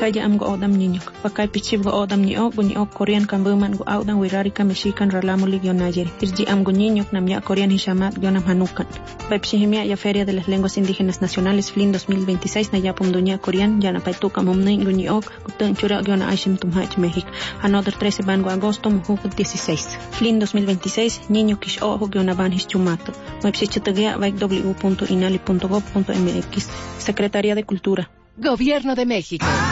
kaya am go odam niño pakay pichib go odam ni o korean kambuman go audan wirari ka mexican ralamo ligionayer irji am go niño namya korean hishamat gionam hanukan baipshihimia ya feria de las lenguas indígenas nacionales FLIN 2026 na yapum dunya korean yana paituka momne guni ok gutun chura giona aishim tumhach México another 13 bango agosto muhu 16 FLIN 2026 niño kish o giona ban hischumato baipshichutagia w.inali.gov.mx Secretaría de Cultura Gobierno de México.